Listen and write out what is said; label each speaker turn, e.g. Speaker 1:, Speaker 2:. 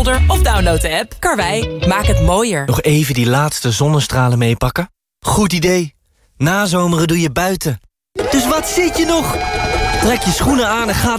Speaker 1: folder of download de app. Karwei, maak het mooier.
Speaker 2: Nog even die laatste zonnestralen meepakken? Goed idee. Nazomeren doe je buiten. Dus wat zit je nog? Trek je schoenen aan en ga